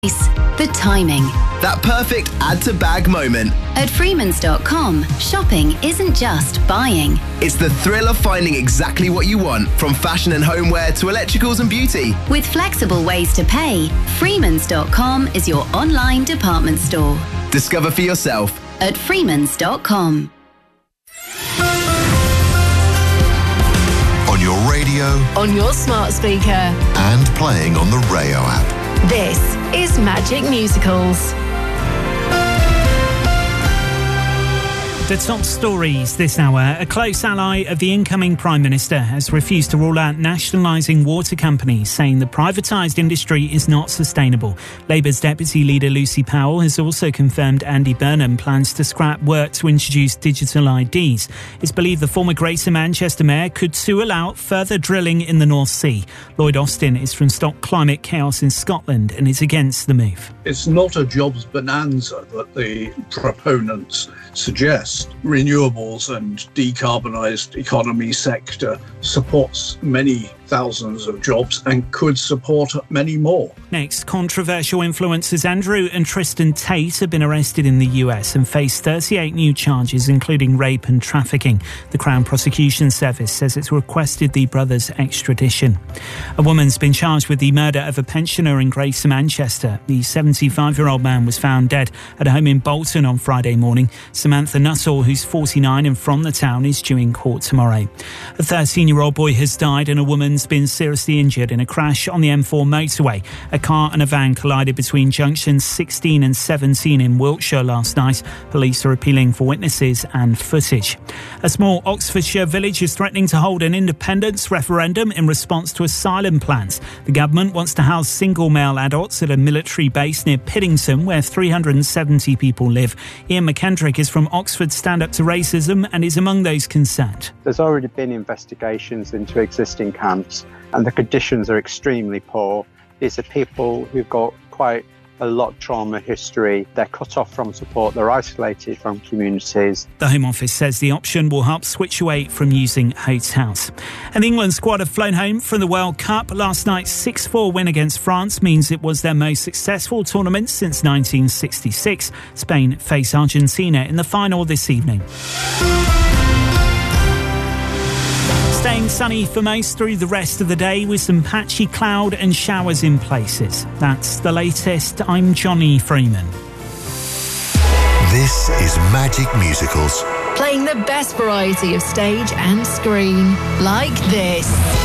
The timing. That perfect add-to-bag moment. At Freemans.com, shopping isn't just buying. It's the thrill of finding exactly what you want, from fashion and homeware to electricals and beauty. With flexible ways to pay, Freemans.com is your online department store. Discover for yourself at Freemans.com. On your radio, on your smart speaker, and playing on the Rayo app. This is Magic Musicals. The top stories this hour. A close ally of the incoming Prime Minister has refused to rule out nationalising water companies, saying the privatised industry is not sustainable. Labour's Deputy Leader Lucy Powell has also confirmed Andy Burnham plans to scrap work to introduce digital IDs. It's believed the former Greater Manchester Mayor could sue allow further drilling in the North Sea. Lloyd Austin is from Stop Climate Chaos in Scotland and is against the move. It's not a jobs bonanza that the proponents suggest. Renewables and decarbonised economy sector supports many thousands of jobs and could support many more. Next, controversial influencers Andrew and Tristan Tate have been arrested in the US and face 38 new charges, including rape and trafficking. The Crown Prosecution Service says it's requested the brothers' extradition. A woman's been charged with the murder of a pensioner in Greater Manchester. The 75-year-old man was found dead at a home in Bolton on Friday morning. Samantha Nuttall, who's 49 and from the town, is due in court tomorrow. A 13-year-old boy has died and a woman's been seriously injured in a crash on the M4 motorway. A car and a van collided between junctions 16 and 17 in Wiltshire last night. Police are appealing for witnesses and footage. A small Oxfordshire village is threatening to hold an independence referendum in response to asylum plans. The government wants to house single male adults at a military base near Piddington, where 370 people live. Ian McKendrick is from Oxford Stand Up to Racism and is among those concerned. There's already been investigations into existing camps and the conditions are extremely poor. These are people who've got quite a lot of trauma history. They're cut off from support. They're isolated from communities. The Home Office says the option will help switch away from using hotels. And the England squad have flown home from the World Cup. Last night's 6-4 win against France means it was their most successful tournament since 1966. Spain face Argentina in the final this evening. Staying sunny for most through the rest of the day with some patchy cloud and showers in places. That's the latest. I'm Johnny Freeman. This is Magic Musicals. Playing the best variety of stage and screen, like this.